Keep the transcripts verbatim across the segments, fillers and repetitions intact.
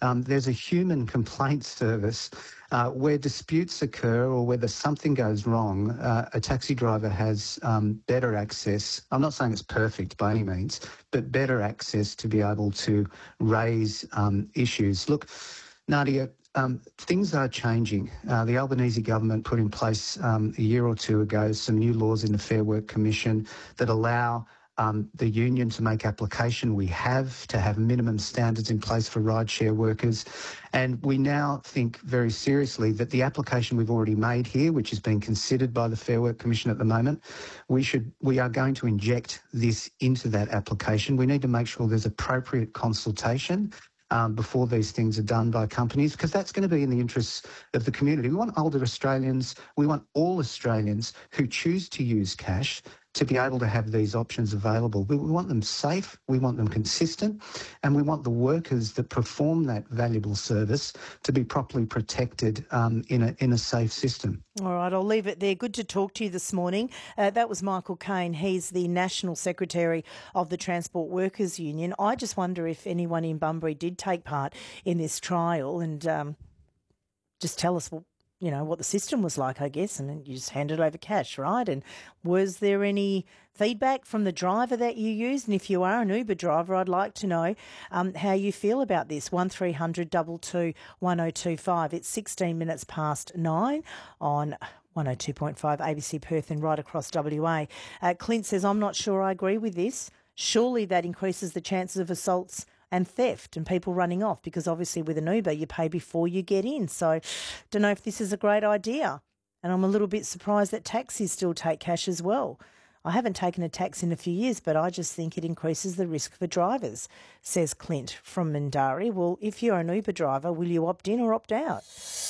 Um, there's a human complaint service uh, where disputes occur or whether something goes wrong. Uh, a taxi driver has um, better access. I'm not saying it's perfect by any means, but better access to be able to raise um, issues. Look, Nadia, um, things are changing. Uh, the Albanese government put in place um, a year or two ago some new laws in the Fair Work Commission that allow um, the union to make application. We have to have minimum standards in place for rideshare workers. And we now think very seriously that the application we've already made here, which is being considered by the Fair Work Commission at the moment, we should we are going to inject this into that application. We need to make sure there's appropriate consultation Um, before these things are done by companies, because that's going to be in the interests of the community. We want older Australians, we want all Australians who choose to use cash to be able to have these options available. We, we want them safe, we want them consistent, and we want the workers that perform that valuable service to be properly protected um, in a in a safe system. All right, I'll leave it there. Good to talk to you this morning. Uh, that was Michael Caine. He's the National Secretary of the Transport Workers Union. I just wonder if anyone in Bunbury did take part in this trial and um, just tell us, well, you know, what the system was like, I guess, and then you just handed over cash, right? And was there any feedback from the driver that you used? And if you are an Uber driver, I'd like to know um, how you feel about this. one three hundred two two one oh two five. It's sixteen minutes past nine on one oh two point five A B C Perth and right across W A. Uh, Clint says, I'm not sure I agree with this. Surely that increases the chances of assaults and theft and people running off, because obviously with an Uber you pay before you get in. So don't know if this is a great idea. And I'm a little bit surprised that taxis still take cash as well. I haven't taken a taxi in a few years, but I just think it increases the risk for drivers, says Clint from Mindarie. Well, if you're an Uber driver, will you opt in or opt out?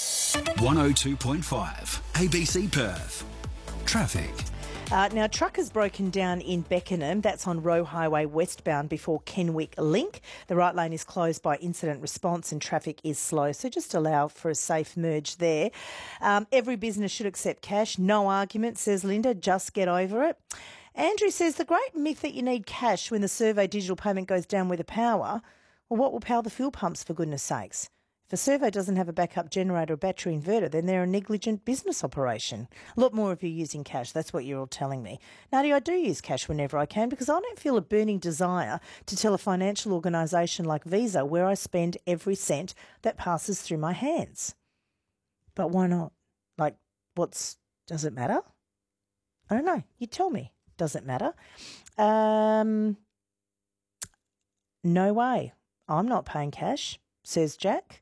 one oh two point five A B C Perth. Traffic. Uh, now, truck has broken down in Beckenham. That's on Roe Highway westbound before Kenwick Link. The right lane is closed by incident response and traffic is slow, so just allow for a safe merge there. Um, every business should accept cash. No argument, says Linda. Just get over it. Andrew says the great myth that you need cash when the survey digital payment goes down with the power. Well, what will power the fuel pumps, for goodness sakes? If a survey doesn't have a backup generator or battery inverter, then they're a negligent business operation. A lot more if you're using cash. That's what you're all telling me. Nadia, I do use cash whenever I can because I don't feel a burning desire to tell a financial organisation like Visa where I spend every cent that passes through my hands. But why not? Like, what's, does it matter? I don't know. You tell me. Does it matter? Um, no way. I'm not paying cash, says Jack.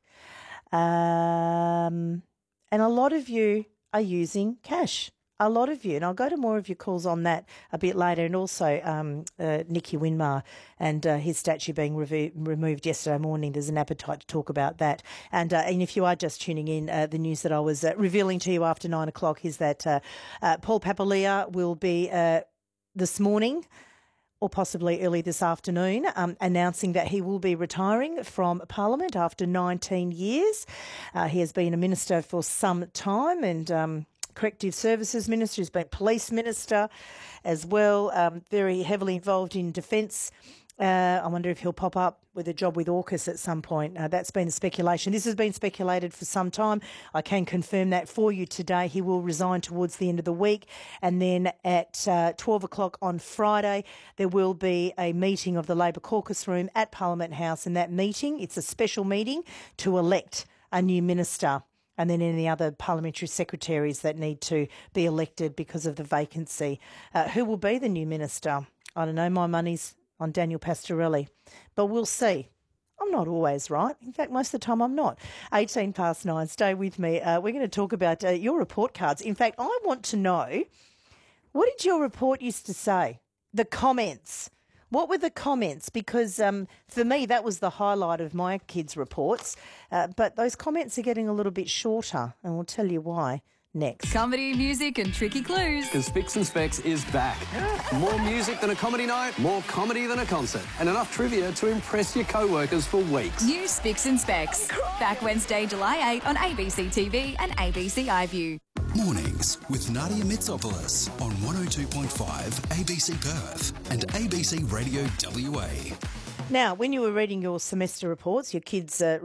Um, and a lot of you are using cash. A lot of you, and I'll go to more of your calls on that a bit later, and also um, uh, Nicky Winmar and uh, his statue being revo- removed yesterday morning. There's an appetite to talk about that. And uh, and if you are just tuning in, uh, the news that I was uh, revealing to you after nine o'clock is that uh, uh, Paul Papalia will be uh, this morning, or possibly early this afternoon, um, announcing that he will be retiring from Parliament after nineteen years. Uh, he has been a minister for some time and um, corrective services minister. He's been police minister as well, um, very heavily involved in defence. Uh, I wonder if he'll pop up with a job with AUKUS at some point. Uh, that's been a speculation. This has been speculated for some time. I can confirm that for you today. He will resign towards the end of the week. And then at uh, twelve o'clock on Friday, there will be a meeting of the Labor caucus room at Parliament House. And that meeting, it's a special meeting to elect a new minister, and then any other parliamentary secretaries that need to be elected because of the vacancy. Uh, who will be the new minister? I don't know. My money's on Daniel Pastorelli, but we'll see. I'm not always right. In fact, most of the time I'm not. eighteen past nine, stay with me. Uh, we're going to talk about uh, your report cards. In fact, I want to know, what did your report used to say? The comments. What were the comments? Because um, for me, that was the highlight of my kids' reports. Uh, but those comments are getting a little bit shorter, and we'll tell you why next. Comedy, music and tricky clues. Because Spicks and Specs is back. More music than a comedy night, more comedy than a concert, and enough trivia to impress your co-workers for weeks. New Spicks and Specs. Back Wednesday, July eighth on A B C T V and A B C iView. Mornings with Nadia Mitsopoulos on one oh two point five A B C Perth and A B C Radio W A. Now, when you were reading your semester reports, your kids' uh,